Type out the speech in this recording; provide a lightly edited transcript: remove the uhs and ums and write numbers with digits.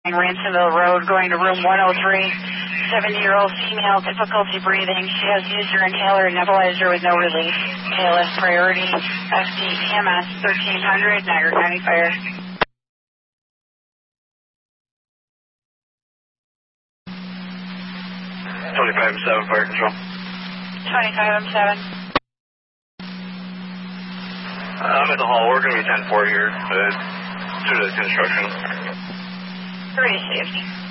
Ransomville Road, going to room 103. 70-year-old female, difficulty breathing. She has used her inhaler and nebulizer with no relief. ALS priority, FD EMS 1300, Niagara County Fire. 25-7 Fire Control. 25-7. I'm at the hall. We're going to be 10-4 here due to the construction. Pretty safety.